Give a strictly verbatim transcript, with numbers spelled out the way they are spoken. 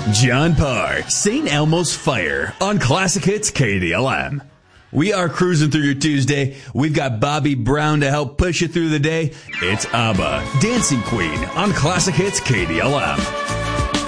John Parr, Saint Elmo's Fire on Classic Hits K D L M. We are cruising through your Tuesday. We've got Bobby Brown to help push you through the day. It's ABBA, Dancing Queen on Classic Hits K D L M.